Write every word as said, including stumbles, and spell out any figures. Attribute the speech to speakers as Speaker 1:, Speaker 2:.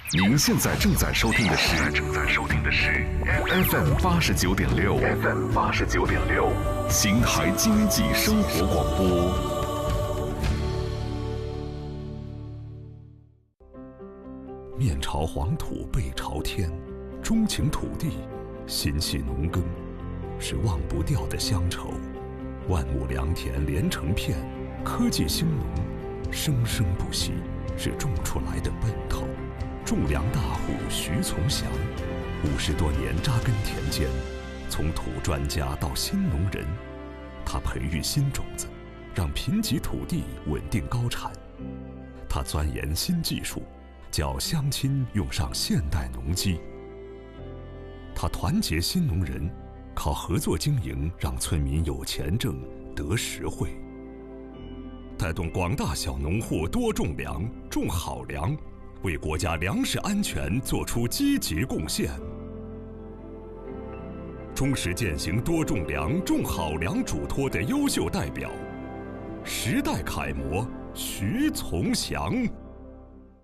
Speaker 1: 您现在正在收听的是正在收听的是 F M 八十九点六 F M 八十九点六邢台经济生活广播。
Speaker 2: 面朝黄土背朝天，钟情土地，心系农耕，是忘不掉的乡愁。万亩良田连成片，科技兴农，生生不息，是种出来的奔头。种粮大户徐从祥，五十多年扎根田间，从土专家到新农人，他培育新种子，让贫瘠土地稳定高产。他钻研新技术，叫乡亲用上现代农机。他团结新农人，靠合作经营让村民有钱挣得实惠，带动广大小农户多种粮，种好粮，为国家粮食安全做出积极贡献。忠实践行多种粮、种好粮嘱托的优秀代表，时代楷模徐从祥。